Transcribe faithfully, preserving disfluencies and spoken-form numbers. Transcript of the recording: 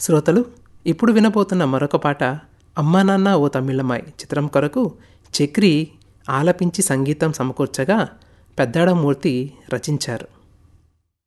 శ్రోతలు ఇప్పుడు వినబోతున్న మరొక పాట అమ్మా నాన్న ఓ తమిళమ్మాయి చిత్రం కొరకు చక్రి ఆలపించి సంగీతం సమకూర్చగా పెద్దాడమూర్తి రచించారు.